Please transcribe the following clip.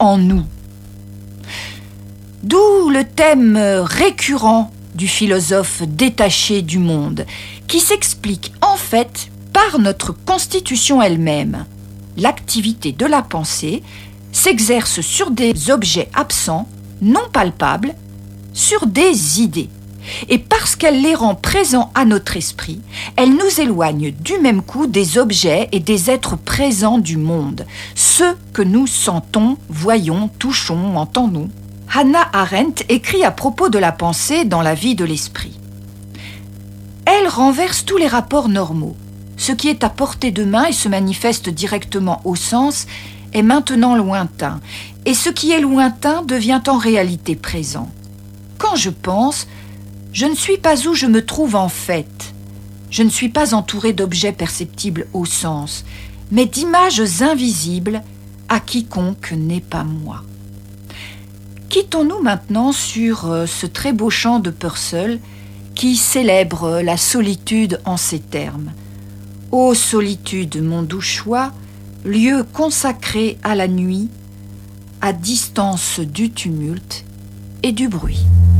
en nous. D'où le thème récurrent du philosophe détaché du monde, qui s'explique en fait par notre constitution elle-même. L'activité de la pensée s'exerce sur des objets absents, non palpables, sur des idées. Et parce qu'elle les rend présents à notre esprit, elle nous éloigne du même coup des objets et des êtres présents du monde, ceux que nous sentons, voyons, touchons, entendons. Hannah Arendt écrit à propos de la pensée dans La vie de l'esprit. Elle renverse tous les rapports normaux. Ce qui est à portée de main et se manifeste directement au sens est maintenant lointain, et ce qui est lointain devient en réalité présent. Quand je pense, je ne suis pas où je me trouve en fait. Je ne suis pas entouré d'objets perceptibles au sens, mais d'images invisibles à quiconque n'est pas moi. Quittons-nous maintenant sur ce très beau chant de Purcell qui célèbre la solitude en ces termes. Ô solitude, mon doux choix, lieu consacré à la nuit, à distance du tumulte et du bruit.